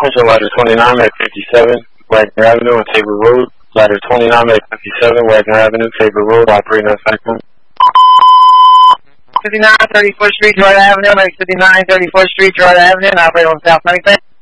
Attention, ladder 29 at 57, Wagner Avenue and Tabor Road. Ladder 29 at 57, Wagner Avenue, Tabor Road, operating on cyclone. 59 34th Street, Jordan Avenue, 59 34th Street, Jordan Avenue, and operating on South Huntington.